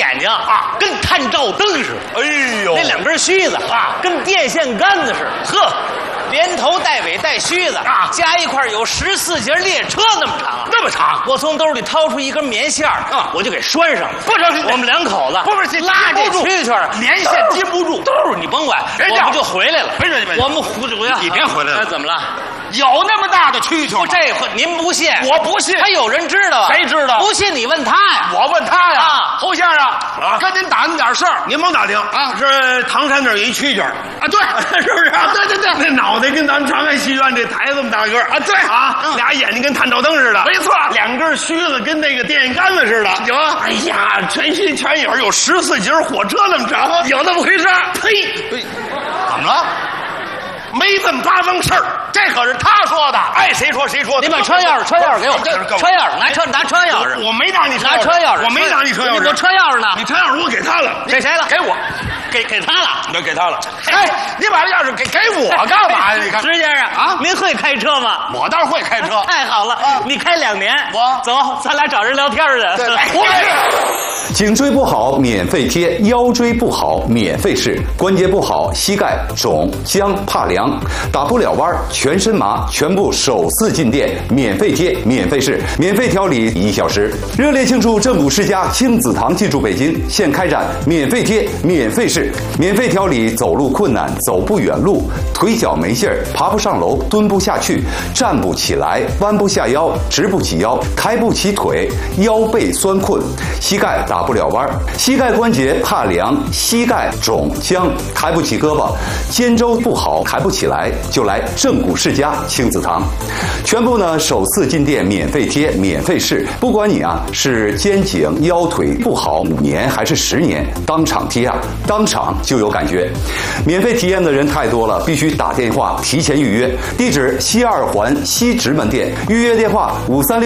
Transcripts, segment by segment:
眼睛啊，跟探照灯似的。 哎呦， 那两根须子啊，跟电线杆子似的。呵，连头带尾带须子啊，加一块有14节列车那么长， 那么长。 我从兜里掏出一根棉线啊，我就给拴上了。 不成， 我们两口子不拉这蛐蛐儿， 连线接不住， 兜你甭管，我们就回来了。 没事， 我们回来， 你别回来了。 怎么了？ 有那么大的蛐蛐？ 这回您不信， 我不信。 还有人知道啊？ 谁知道？ 不信你问他呀。 我问他呀。 啊， 侯先生啊，跟您打听点事儿。您甭打听啊，是唐山那儿有一蛐蛐啊，对，是不是啊？对，那脑袋跟咱们长安戏院这台这么大个啊，对啊，俩眼睛跟探照灯似的，没错，两根须子跟那个电线杆子似的。有，哎呀，全心全影，有14节火车那么长，有那么回事？呸！怎么了？没这么八方事儿，这可是他说的。爱谁说谁说。 你把车钥匙给我，车钥匙拿车钥匙。 我没让你拿车钥匙， 我没让你车钥匙。 我车钥匙呢？ 你车钥匙我给他了， 给谁了？ 给我， 给他了。 那给他了。哎，你把这钥匙给我干嘛呀？你看， 石先生啊，您会开车吗？ 我倒是会开车。 太好了，你开2年， 我走，咱俩找人聊天去。 我颈椎不好免费贴，腰椎不好免费试，关节不好膝盖肿僵怕凉，打不了弯全身麻，全部首次进店免费贴免费试，免费调理1小时。热烈庆祝正骨世家亲子堂进驻北京，现开展免费贴免费试，免费调理走路困难、走不远路、腿脚没劲儿、爬不上楼、蹲不下去、站不起来、弯不下腰、直不起腰、抬不起腿、腰背酸困、膝盖打不了弯、膝盖关节怕凉、膝盖肿僵、抬不起胳膊、肩周不好抬不起来，就来正骨世家亲子堂。全部呢首次进店免费贴免费试，不管你啊是肩颈腰腿不好5年还是10年，当场贴啊，当场就有感觉。免费体验的人太多了，必须打电话提前预约。地址西2环西直门店，预约电话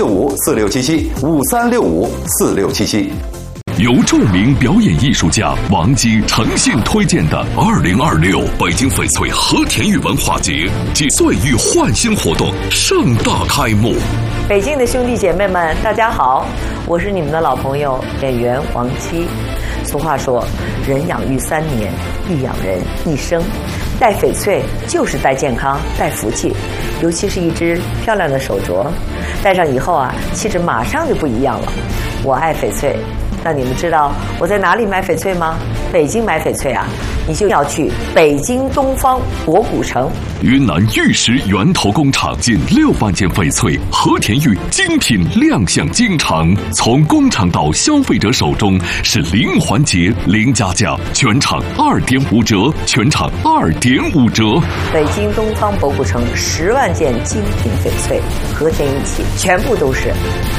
5365467753654677。 由著名表演艺术家王姬诚信推荐的2026北京翡翠和田玉文化节暨岁玉焕新活动盛大开幕。 北京的兄弟姐妹们，大家好，我是你们的老朋友演员王姬。俗话说，人养育3年，玉养人1生。戴翡翠就是戴健康、戴福气，尤其是一只漂亮的手镯，戴上以后啊，气质马上就不一样了。我爱翡翠。那你们知道我在哪里买翡翠吗？北京买翡翠啊，你就要去北京东方博古城。 云南玉石源头工厂近6万件翡翠和田玉精品亮相京城，从工厂到消费者手中是0环节0加价，全场2.5折，全场2.5折。 北京东方博古城10万件精品翡翠和田玉器，全部都是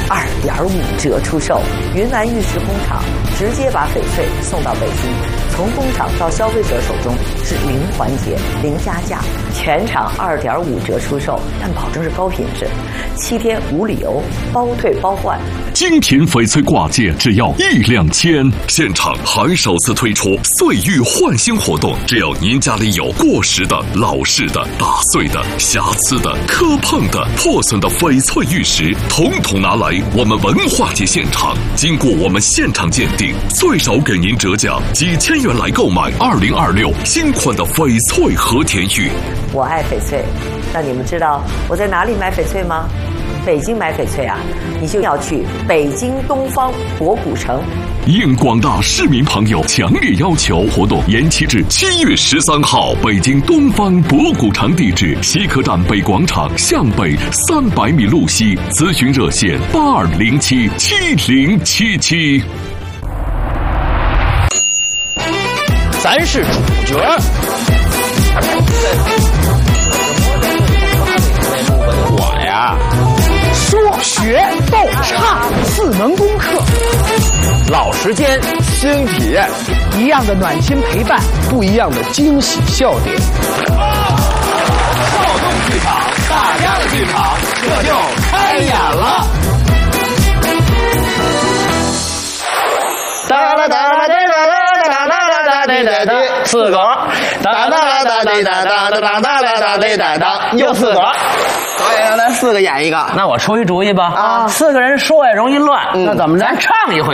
2.5折出售。云南玉石工厂直接把翡翠送到北京，从工厂到消费者手中是0环节0加价，全场2.5折出售，但保证是高品质，7天无理由，包退包换。 精品翡翠挂件只要1两千，现场还首次推出岁玉焕新活动，只要您家里有过时的、老式的、打碎的、瑕疵的、磕碰的、破损的翡翠玉石，统统拿来我们文化节现场，经过我们现场鉴定，最少给您折价几千元来购买2026新款的翡翠和田玉。 我爱翡翠，那你们知道我在哪里买翡翠吗？北京买翡翠啊，你就要去北京东方博古城。 应广大市民朋友强烈要求，活动延期至7月13号。北京东方博古城地址：西客站北广场向北300米路西，咨询热线82077077。 咱是主角。我呀， 说学逗唱4门功课， 老时间新体验， 一样的暖心陪伴，不一样的惊喜笑点。 躁动剧场，大家的剧场，这就开演了。哒啦哒啦哒啦哒啦哒啦哒啦哒哒，4个，哒啦哒啦哒啦哒啦哒啦哒啦哒哒，又4个。导演让咱4个演一个，那我出一主意吧。4个人说也容易乱，那怎么咱唱一回？